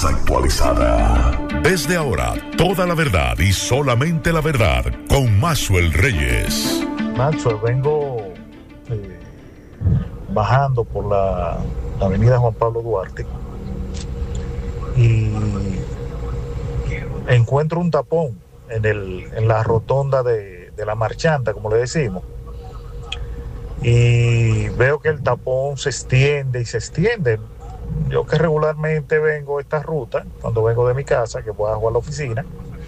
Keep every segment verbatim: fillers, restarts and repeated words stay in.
más actualizada. Desde ahora, toda la verdad y solamente la verdad con Maxwell Reyes. Maxwell, vengo eh, bajando por la avenida Juan Pablo Duarte y encuentro un tapón en, el, en la rotonda de, de la Marchanta, como le decimos, y veo que el tapón se extiende y se extiende. Yo que regularmente vengo esta ruta, cuando vengo de mi casa, que bajo a la oficina,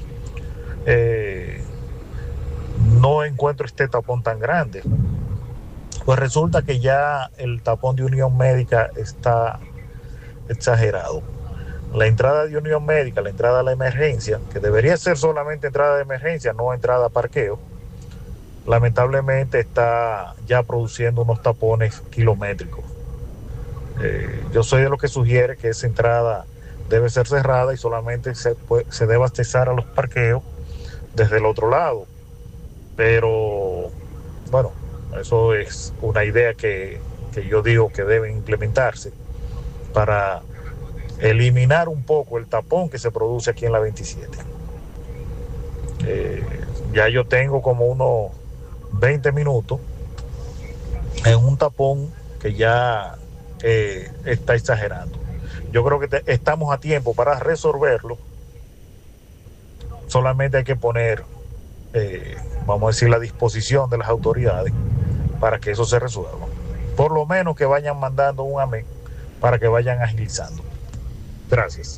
eh, no encuentro este tapón tan grande. Pues resulta que ya el tapón de Unión Médica está exagerado. La entrada de Unión Médica, la entrada a la emergencia, que debería ser solamente entrada de emergencia, no entrada a parqueo, lamentablemente está ya produciendo unos tapones kilométricos. Eh, yo soy de los que sugiere que esa entrada debe ser cerrada y solamente se, puede, se debe accesar a los parqueos desde el otro lado. Pero, bueno, eso es una idea que, que yo digo que debe implementarse para eliminar un poco el tapón que se produce aquí en la veintisiete. Eh, ya yo tengo como unos veinte minutos en un tapón que ya eh, está exagerando. Yo creo que te, estamos a tiempo para resolverlo. Solamente hay que poner, eh, vamos a decir, la disposición de las autoridades para que eso se resuelva. Por lo menos que vayan mandando un amén para que vayan agilizando. Gracias.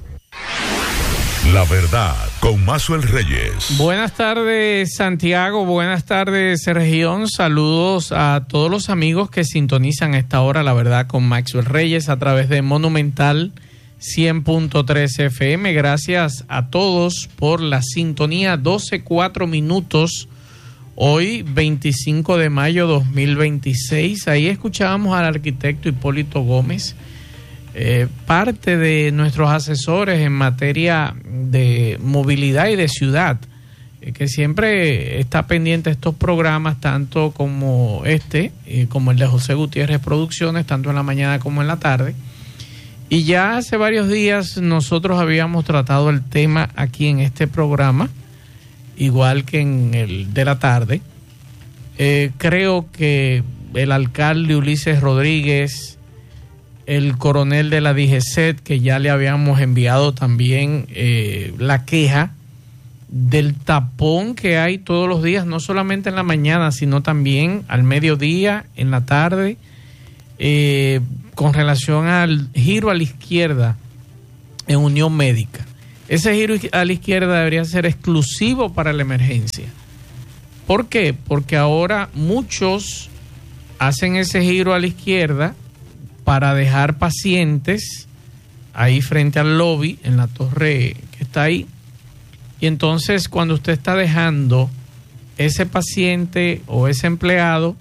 La verdad con Maxwell Reyes. Buenas tardes, Santiago. Buenas tardes, región. Saludos a todos los amigos que sintonizan a esta hora, La Verdad con Maxwell Reyes, a través de Monumental cien punto tres F M. Gracias a todos por la sintonía. doce cuatro minutos. Hoy, veinticinco de mayo dos mil veintiséis. Ahí escuchábamos al arquitecto Hipólito Gómez. Eh, parte de nuestros asesores en materia de movilidad y de ciudad, eh, que siempre está pendiente de estos programas, tanto como este, eh, como el de José Gutiérrez Producciones, tanto en la mañana como en la tarde. Y ya hace varios días nosotros habíamos tratado el tema aquí en este programa, igual que en el de la tarde. Eh, creo que el alcalde Ulises Rodríguez, el coronel de la D G C E T, que ya le habíamos enviado también eh, la queja del tapón que hay todos los días, no solamente en la mañana, sino también al mediodía, en la tarde, eh, con relación al giro a la izquierda en Unión Médica. Ese giro a la izquierda debería ser exclusivo para la emergencia. ¿Por qué? Porque ahora muchos hacen ese giro a la izquierda para dejar pacientes ahí frente al lobby, en la torre que está ahí. Y entonces cuando usted está dejando ese paciente o ese empleado,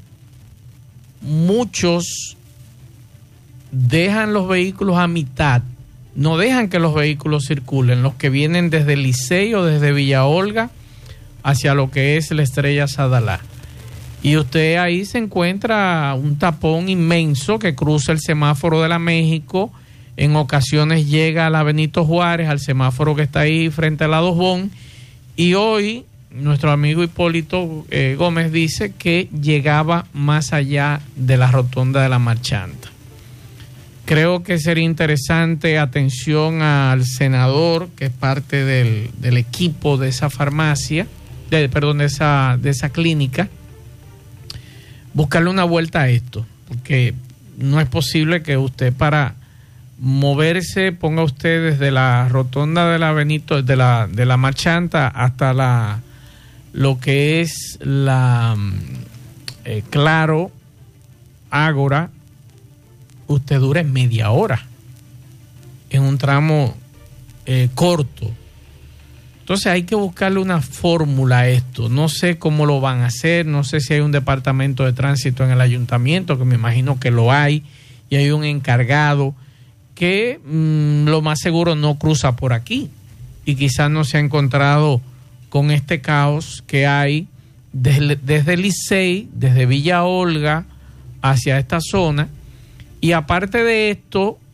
muchos dejan los vehículos a mitad, no dejan que los vehículos circulen, los que vienen desde el Licey o desde Villa Olga hacia lo que es la Estrella Sadalá. Y usted ahí se encuentra un tapón inmenso que cruza el semáforo de la México. En ocasiones llega a la Benito Juárez, al semáforo que está ahí frente a la Dosbón. Y hoy nuestro amigo Hipólito eh, Gómez dice que llegaba más allá de la rotonda de la Marchanta. Creo que sería interesante, atención al senador, que es parte del, del equipo de esa farmacia, de, perdón, de esa, de esa clínica, buscarle una vuelta a esto, porque no es posible que usted para moverse ponga usted desde la rotonda de la Benito, de la de la Marchanta hasta la lo que es la eh, Claro, Ágora, usted dure media hora en un tramo eh, corto. Entonces hay que buscarle una fórmula a esto. No sé cómo lo van a hacer, no sé si hay un departamento de tránsito en el ayuntamiento, que me imagino que lo hay, y hay un encargado que mmm, lo más seguro no cruza por aquí y quizás no se ha encontrado con este caos que hay desde, desde Licey, desde Villa Olga hacia esta zona. Y aparte de esto,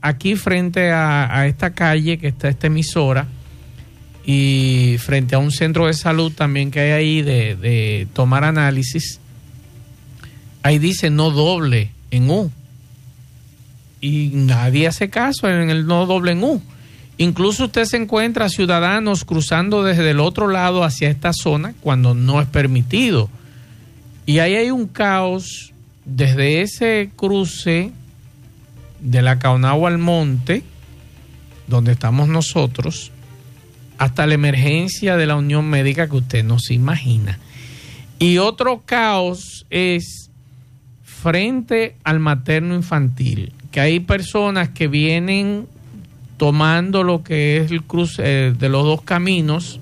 aquí frente a, a esta calle que está esta emisora y frente a un centro de salud también que hay ahí de, de tomar análisis, ahí dice no doble en U. Y nadie hace caso en el no doble en U. Incluso usted se encuentra ciudadanos cruzando desde el otro lado hacia esta zona cuando no es permitido. Y ahí hay un caos desde ese cruce de la Caonagua al Monte, donde estamos nosotros, hasta la emergencia de la Unión Médica que usted no se imagina. Y otro caos es frente al materno infantil, que hay personas que vienen tomando lo que es el cruce eh, de los dos caminos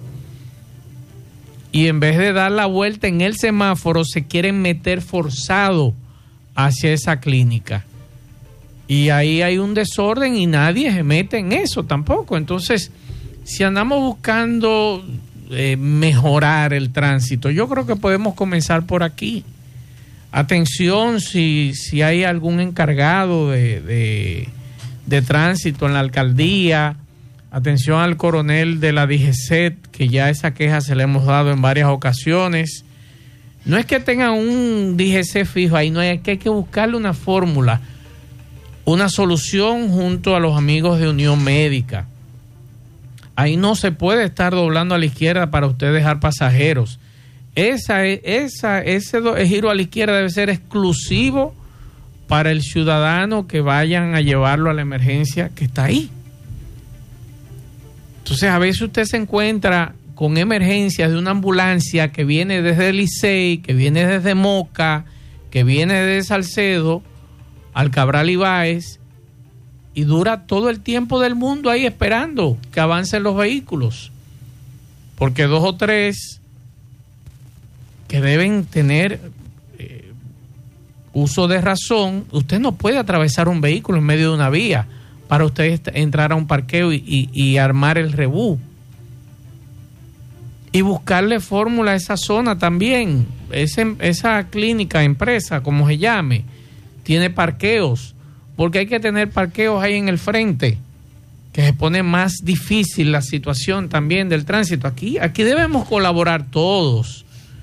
y en vez de dar la vuelta en el semáforo se quieren meter forzado hacia esa clínica. Y ahí hay un desorden y nadie se mete en eso tampoco. Entonces, si andamos buscando eh, mejorar el tránsito, yo creo que podemos comenzar por aquí. Atención si, si hay algún encargado de, de, de tránsito en la alcaldía. Atención al coronel de la D G C E T, que ya esa queja se le hemos dado en varias ocasiones. No es que tengan un D G C fijo ahí, no es que hay que buscarle una fórmula, una solución junto a los amigos de Unión Médica. Ahí no se puede estar doblando a la izquierda para usted dejar pasajeros. Esa, esa, ese giro a la izquierda debe ser exclusivo para el ciudadano que vayan a llevarlo a la emergencia que está ahí. Entonces, a veces usted se encuentra con emergencias de una ambulancia que viene desde Licey, que viene desde Moca, que viene desde Salcedo, al Cabral Ibáez, y dura todo el tiempo del mundo ahí esperando que avancen los vehículos. Porque dos o tres que deben tener eh, uso de razón, usted no puede atravesar un vehículo en medio de una vía para usted entrar a un parqueo y, y, y armar el rebú. Y buscarle fórmula a esa zona también. Ese, esa clínica, empresa, como se llame, tiene parqueos, porque hay que tener parqueos ahí en el frente, que se pone más difícil la situación también del tránsito. Aquí, aquí debemos colaborar todos.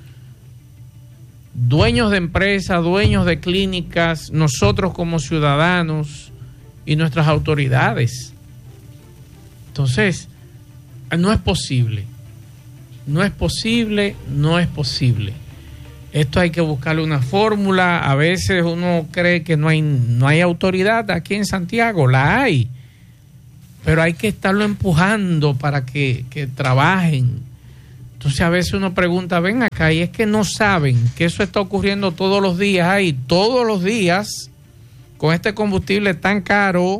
Dueños de empresas, dueños de clínicas, nosotros como ciudadanos y nuestras autoridades. Entonces, no es posible, no es posible, no es posible. Esto hay que buscarle una fórmula. A veces uno cree que no hay, no hay autoridad aquí en Santiago, la hay, pero hay que estarlo empujando para que, que trabajen. Entonces a veces uno pregunta, ven acá, y es que no saben que eso está ocurriendo todos los días ahí, todos los días, con este combustible tan caro.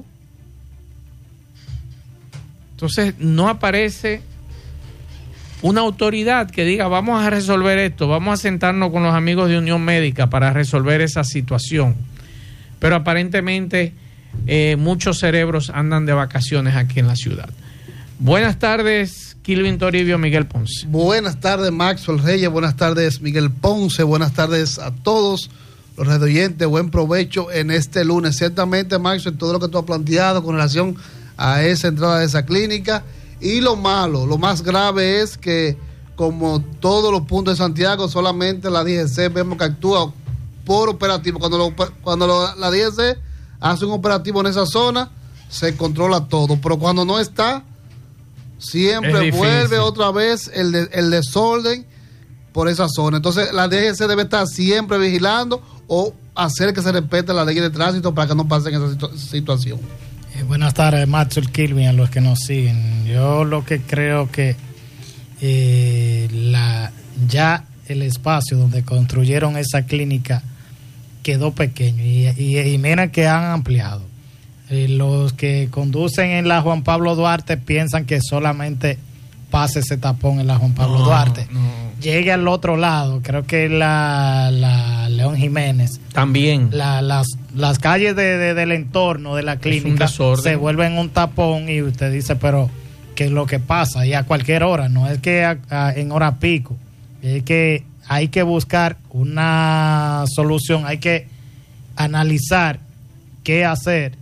Entonces no aparece una autoridad que diga, vamos a resolver esto, vamos a sentarnos con los amigos de Unión Médica para resolver esa situación. Pero aparentemente eh, muchos cerebros andan de vacaciones aquí en la ciudad. Buenas tardes, Kilvin Toribio, Miguel Ponce. Buenas tardes, Maxwell Reyes. Buenas tardes, Miguel Ponce. Buenas tardes a todos los radioyentes. Buen provecho en este lunes. Ciertamente, Maxwell, todo lo que tú has planteado con relación a esa entrada de esa clínica. Y lo malo, lo más grave es que, como todos los puntos de Santiago, solamente la D G C vemos que actúa por operativo. Cuando, lo, cuando lo, la D G C hace un operativo en esa zona, se controla todo. Pero cuando no está, siempre vuelve otra vez el, de, el desorden por esa zona. Entonces la D G C debe estar siempre vigilando o hacer que se respete la ley de tránsito para que no pasen esa situ- situación. Eh, buenas tardes, Maxwell, Kilvin, a los que nos siguen. Yo lo que creo que eh, la ya el espacio donde construyeron esa clínica quedó pequeño y, y, y mira que han ampliado. Eh, los que conducen en la Juan Pablo Duarte piensan que solamente pase ese tapón en la Juan Pablo no, Duarte. No. Llegue al otro lado, creo que la, la León Jiménez. También. La, las, las calles de, de, del entorno de la clínica se vuelven un tapón y usted dice, pero ¿qué es lo que pasa? Y a cualquier hora, no es que a, a, en hora pico, es que hay que buscar una solución, hay que analizar qué hacer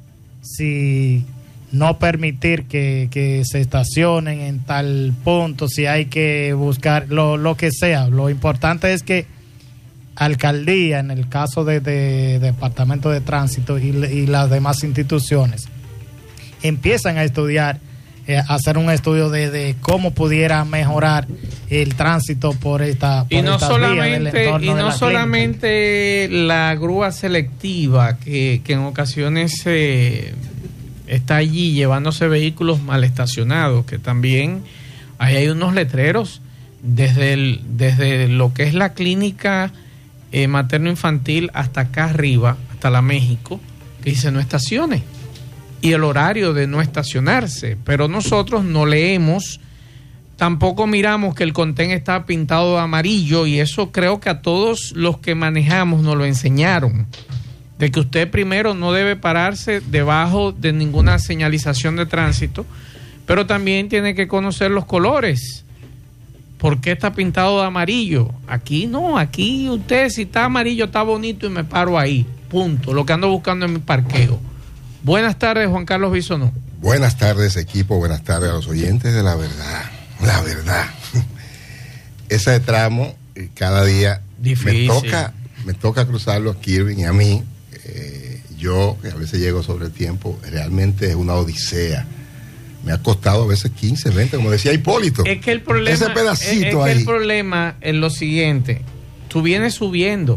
si no permitir que, que se estacionen en tal punto, si hay que buscar lo, lo que sea. Lo importante es que alcaldía, en el caso de, de, de Departamento de Tránsito y, y las demás instituciones, empiezan a estudiar, eh, hacer un estudio de, de cómo pudiera mejorar el tránsito por esta por y no estas solamente vías del entorno y no de la solamente clínica. La grúa selectiva que, que en ocasiones eh, está allí llevándose vehículos mal estacionados, que también ahí hay unos letreros desde el, desde lo que es la clínica eh, materno-infantil hasta acá arriba, hasta la México, que dice no estacione, y el horario de no estacionarse, pero nosotros no leemos, tampoco miramos que el contén está pintado de amarillo, y eso creo que a todos los que manejamos nos lo enseñaron, de que usted primero no debe pararse debajo de ninguna señalización de tránsito, pero también tiene que conocer los colores. ¿Por qué está pintado de amarillo? Aquí no, aquí usted si está amarillo está bonito y me paro ahí, punto, lo que ando buscando en mi parqueo. Buenas tardes, Juan Carlos Bisonó. Buenas tardes, equipo, buenas tardes a los oyentes de La Verdad, La Verdad. Ese tramo cada día Difícil. me toca, me toca cruzarlo a Kirby y a mí. Eh, yo, que a veces llego sobre el tiempo, realmente es una odisea. Me ha costado a veces quince, veinte, como decía Hipólito. Es que el problema, ese pedacito es, es que ahí. el problema es lo siguiente, tú vienes subiendo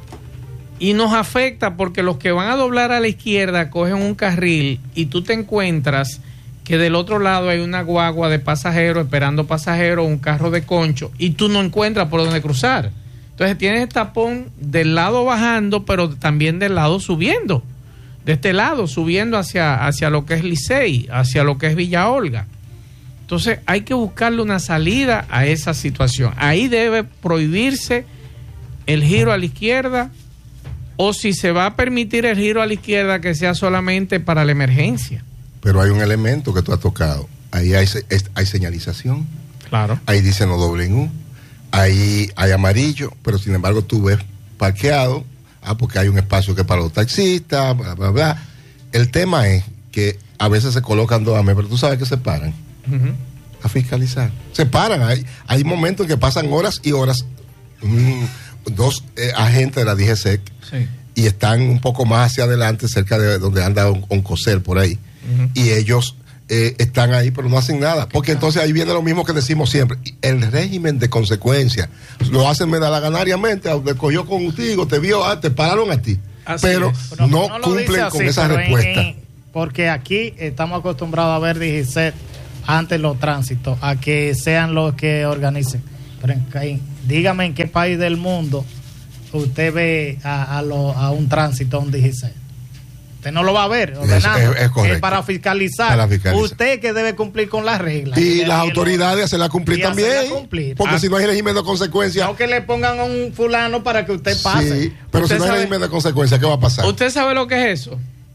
y nos afecta porque los que van a doblar a la izquierda cogen un carril y tú te encuentras que del otro lado hay una guagua de pasajeros esperando pasajeros, un carro de concho, y tú no encuentras por dónde cruzar. Entonces tienes el tapón del lado bajando, pero también del lado subiendo. De este lado, subiendo hacia, hacia lo que es Licey, hacia lo que es Villa Olga. Entonces hay que buscarle una salida a esa situación. Ahí debe prohibirse el giro a la izquierda, o si se va a permitir el giro a la izquierda, que sea solamente para la emergencia. Pero hay un elemento que tú has tocado. Ahí hay, hay señalización. Claro. Ahí dice no doble en U. Ahí hay amarillo, pero sin embargo tú ves parqueado. Ah, porque hay un espacio que es para los taxistas, bla, bla, bla. El tema es que a veces se colocan dos ames, pero tú sabes que se paran uh-huh. a fiscalizar. Se paran. Hay, hay momentos en que pasan horas y horas. Mmm, dos eh, agentes de la D G S E C sí. y están un poco más hacia adelante, cerca de donde anda un, un coser por ahí. Uh-huh. Y ellos eh, están ahí, pero no hacen nada. Porque entonces ahí viene lo mismo que decimos siempre. El régimen de consecuencia lo hacen medalaganariamente. Te cogió contigo, te vio, ah, te pararon a ti. Así pero, pero no, no cumplen así, con esa respuesta. En, porque aquí estamos acostumbrados a ver D G S E C antes los tránsitos, a que sean los que organicen. Pero en, dígame en qué país del mundo usted ve a, a, lo, a un tránsito, a un D G S E C. Usted no lo va a ver ordenando. Es, es, es, es para fiscalizar. Para fiscalizar. Usted que debe cumplir con las reglas. Y, y las autoridades hacerla cumplir también. Cumplir. Porque ah, si no hay régimen de consecuencia. No que le pongan a un fulano para que usted pase. Sí, pero si no hay régimen de consecuencia, ¿qué va a pasar? ¿Usted sabe lo que es eso?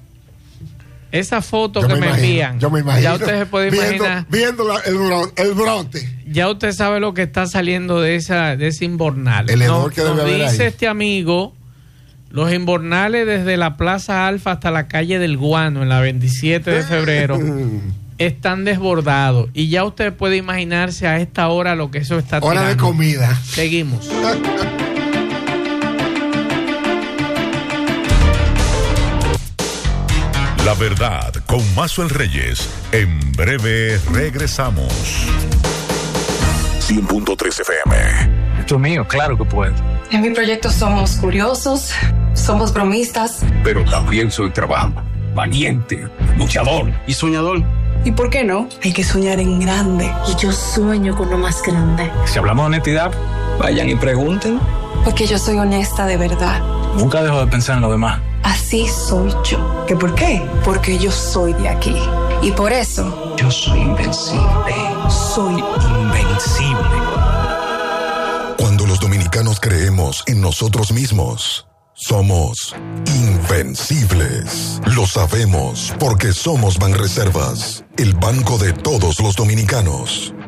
Esa foto yo que me, me imagino, envían. Yo me imagino. Ya usted se puede viendo, imaginar. Viendo la, el, el brote. Ya usted sabe lo que está saliendo de esa de ese inbornal. El hedor que debe nos haber dice ahí. Este amigo, los inbornales desde la Plaza Alfa hasta la calle del Guano en la veintisiete de febrero están desbordados. Y ya usted puede imaginarse a esta hora lo que eso está tirando. Hora de comida. Seguimos. La Verdad con Maxwell Reyes. En breve regresamos. cien punto tres F M. Esto es mío, claro que puedo. En mi proyecto somos curiosos, somos bromistas. Pero también soy trabajador, valiente, luchador y soñador. ¿Y por qué no? Hay que soñar en grande. Y yo sueño con lo más grande. Si hablamos de honestidad, vayan y pregunten. Porque yo soy honesta de verdad. Nunca dejo de pensar en lo demás. Así soy yo. ¿Qué por qué? Porque yo soy de aquí. Y por eso... Yo soy invencible. Soy invencible. Cuando los dominicanos creemos en nosotros mismos, somos invencibles. Lo sabemos porque somos Banreservas, el banco de todos los dominicanos.